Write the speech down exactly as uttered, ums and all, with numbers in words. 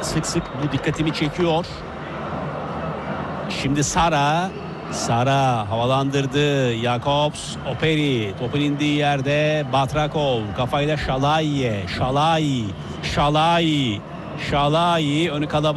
sık sık bu dikkatimi çekiyor. Şimdi Sara. Sara havalandırdı. Jakobs, Operi. Topun indiği yerde Batrakov. Kafayla Şalay. Şalay. Şalay. Şalay. Önü kalabalık.